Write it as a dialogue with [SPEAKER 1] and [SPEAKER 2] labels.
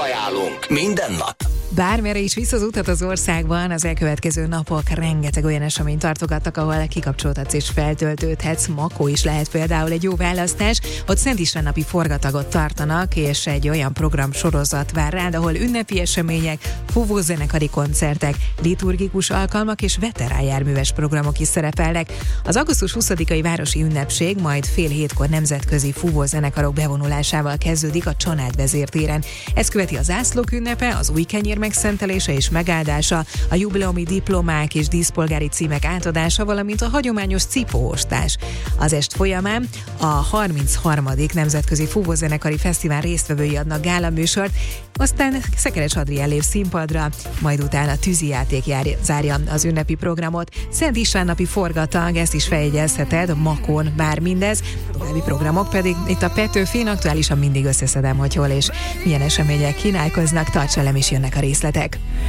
[SPEAKER 1] ajánlunk minden nap.
[SPEAKER 2] Bármire is visz az utat az országban, az elkövetkező napok rengeteg olyan eseményt tartogattak, ahol kikapcsoltatsz és feltöltődhetsz. Makó is lehet például egy jó választás. Ott Szent István-napi forgatagot tartanak, és egy olyan programsorozat vár rád, ahol ünnepi események, fúvózenekari koncertek, liturgikus alkalmak és veteránjárműves programok is szerepelnek. Az augusztus 20-ai városi ünnepség majd 6:30 nemzetközi fúvózenekarok bevonulásával kezdődik a Csanád vezértéren. Ez követi a zászlók ünnepe, az új kenyér megszentelése és megáldása, a jubileumi diplomák és díszpolgári címek átadása, valamint a hagyományos cipóostás. Az est folyamán a 33. Nemzetközi Fúvózenekari Fesztivál résztvevői adnak gálaműsort, aztán Szekeres Adrián lép színpadra, majd utána tűzijáték zárja az ünnepi programot. Szent István-napi forgatag, ezt is feljegyezheted Makón, bár mindez. További programok pedig itt a Petőfin, aktuálisan mindig összeszedem, hogy hol és milyen események kínálkoznak, tarts velem és jönnek a részletek.